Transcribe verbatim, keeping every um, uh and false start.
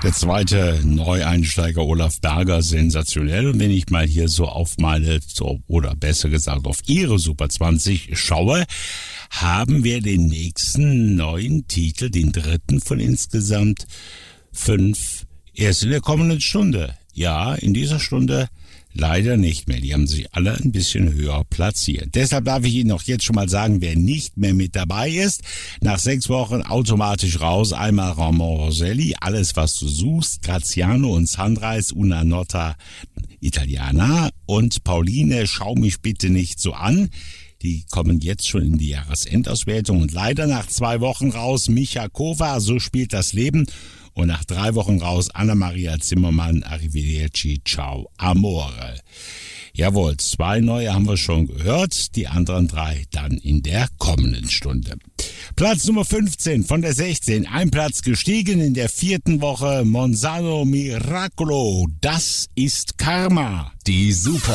Der zweite Neueinsteiger Olaf Berger, sensationell. Und wenn ich mal hier so auf meine, so, oder besser gesagt auf Ihre Super zwanzig schaue, haben wir den nächsten neuen Titel, den dritten von insgesamt fünf, erst in der kommenden Stunde. Ja, in dieser Stunde leider nicht mehr. Die haben sich alle ein bisschen höher platziert. Deshalb darf ich Ihnen auch jetzt schon mal sagen, wer nicht mehr mit dabei ist. Nach sechs Wochen automatisch raus. Einmal Ramon Roselli, Alles, was du suchst. Graziano und Sunrise, Una Nota Italiana. Und Pauline, Schau mich bitte nicht so an. Die kommen jetzt schon in die Jahresendauswertung. Und leider nach zwei Wochen raus Micha Kova, So spielt das Leben. Und nach drei Wochen raus Anna-Maria Zimmermann, Arrivederci, Ciao, Amore. Jawohl, zwei neue haben wir schon gehört, die anderen drei dann in der kommenden Stunde. Platz Nummer fünfzehn von der sechzehn, ein Platz gestiegen in der vierten Woche, Monzano Miracolo, Das ist Karma. Die Super